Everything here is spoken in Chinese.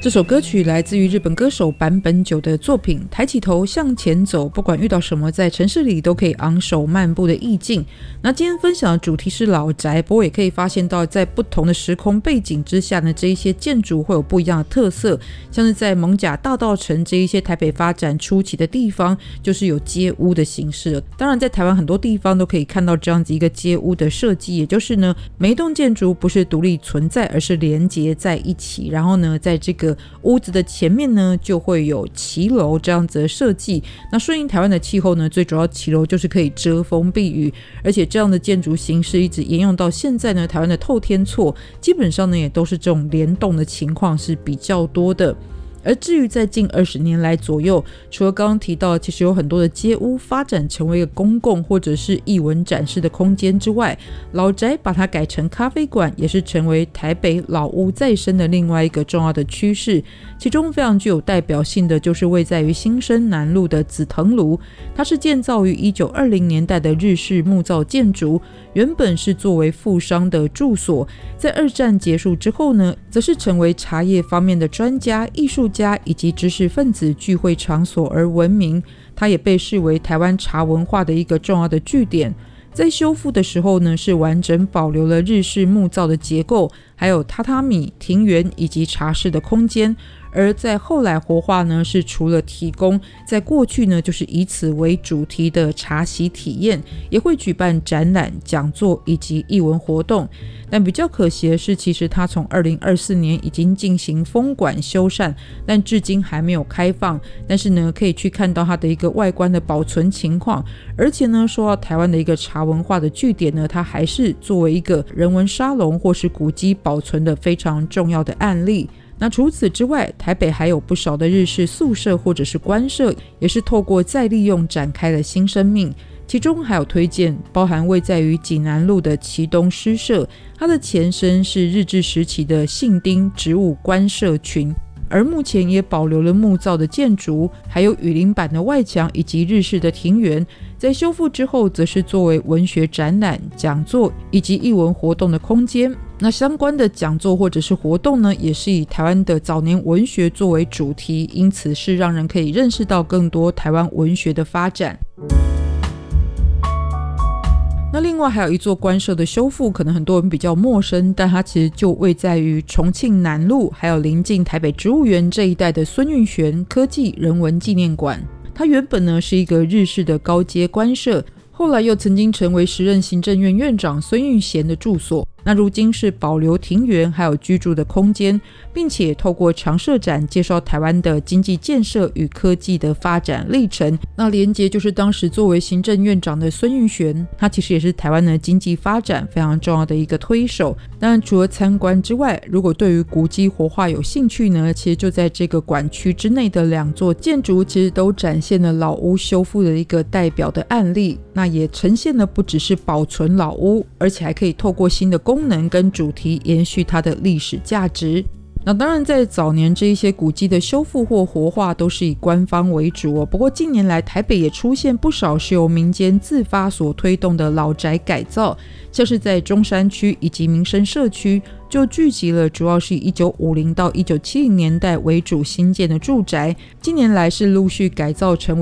这首歌曲来自于日本歌手坂本九的作品，抬起头向前走，不管遇到什么，在城市里都可以昂首漫步的意境。那今天分享的主题是老宅，不过也可以发现到在不同的时空背景之下呢，这一些建筑会有不一样的特色，像是在艋舺大稻埕这一些台北发展初期的地方，就是有街屋的形式。当然在台湾很多地方都可以看到这样子一个街屋的设计，也就是呢，每一栋建筑不是独立存在，而是连结在一起，然后呢在这个屋子的前面呢就会有骑楼这样子的设计。那顺应台湾的气候呢，最主要骑楼就是可以遮风避雨，而且这样的建筑形式一直沿用到现在呢，台湾的透天厝基本上呢也都是这种联动的情况是比较多的。而至于在近20年来左右，除了刚刚提到其实有很多的街屋发展成为一个公共或者是艺文展示的空间之外，老宅把它改成咖啡馆也是成为台北老屋再生的另外一个重要的趋势。其中非常具有代表性的就是位在于新生南路的紫藤庐，它是建造于1920年代的日式木造建筑，原本是作为富商的住所，在二战结束之后呢，则是成为茶叶方面的专家、艺术家以及知识分子聚会场所而闻名。它也被视为台湾茶文化的一个重要的据点。在修复的时候呢，是完整保留了日式木造的结构，还有榻榻米、庭园以及茶室的空间。而在后来活化呢，是除了提供在过去呢就是以此为主题的茶席体验，也会举办展览、讲座以及艺文活动。但比较可惜的是，其实它从2024年已经进行封馆修缮，但至今还没有开放。但是呢，可以去看到它的一个外观的保存情况，而且呢，说到台湾的一个茶文化的据点呢，它还是作为一个人文沙龙或是古迹保存的非常重要的案例。那除此之外，台北还有不少的日式宿舍或者是官舍，也是透过再利用展开了新生命。其中还有推荐包含位在于济南路的旗东诗社，它的前身是日治时期的信丁植物官舍群，而目前也保留了木造的建筑，还有雨林版的外墙以及日式的庭园。在修复之后，则是作为文学展览、讲座以及艺文活动的空间。那相关的讲座或者是活动呢，也是以台湾的早年文学作为主题，因此是让人可以认识到更多台湾文学的发展。那另外还有一座官舍的修复，可能很多人比较陌生，但它其实就位在于重庆南路，还有临近台北植物园这一带的孙运璇科技人文纪念馆。它原本呢是一个日式的高阶官舍，后来又曾经成为时任行政院院长孙运贤的住所。那如今是保留庭园还有居住的空间，并且透过常设展介绍台湾的经济建设与科技的发展历程。那连结就是当时作为行政院长的孙运璇，他其实也是台湾的经济发展非常重要的一个推手。当然除了参观之外，如果对于古迹活化有兴趣呢，其实就在这个馆区之内的2座建筑其实都展现了老屋修复的一个代表的案例。那也呈现了不只是保存老屋，而且还可以透过新的功能跟主题延续它的历史价值。那当然在早年这一些古迹的修复或活化都是以官方为主不过近年来台北也出现不少是由民间自发所推动的老宅改造，像是在中山区以及民生社区就聚集了主要是以1950到1970年代为主新建的住宅，近年来是陆续改造成为